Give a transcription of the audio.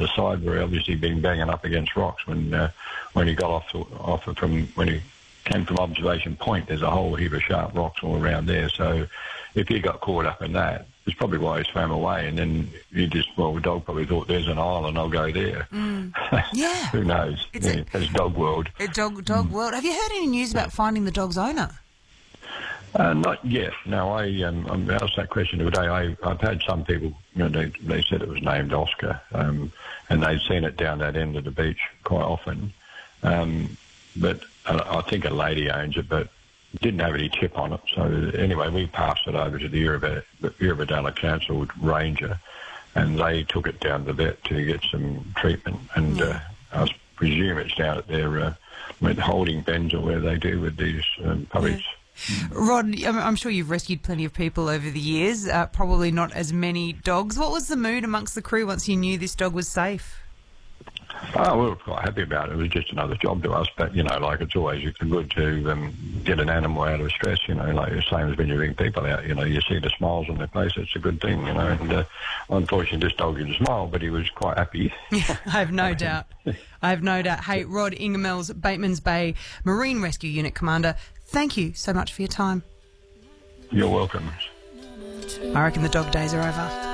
the side where he obviously been banging up against rocks when he got off from when he came from observation point. There's a whole heap of sharp rocks all around there. So if he got caught up in that, it's probably why he swam away. And then the dog probably thought, there's an island, I'll go there. Yeah. Who knows? It's dog world. Dog world. Have you heard any news about finding the dog's owner? Not yet. No, I asked that question the other day. I've had some people, they said it was named Oscar, and they'd seen it down that end of the beach quite often. But I think a lady owns it, but didn't have any chip on it. So anyway, we passed it over to the Eurobodalla Council Ranger, and they took it down to the vet to get some treatment. And I presume it's down at their holding pens or where they do with these puppies. Rod, I'm sure you've rescued plenty of people over the years, probably not as many dogs. What was the mood amongst the crew once you knew this dog was safe? Oh, we were quite happy about it. It was just another job to us, but, it's always good to get an animal out of stress, like the same as when you bring people out, you see the smiles on their face, it's a good thing, and unfortunately this dog didn't smile, but he was quite happy. Yeah, I have no doubt. Hey, Rod Ingemels, Bateman's Bay Marine Rescue Unit Commander, thank you so much for your time. You're welcome. I reckon the dog days are over.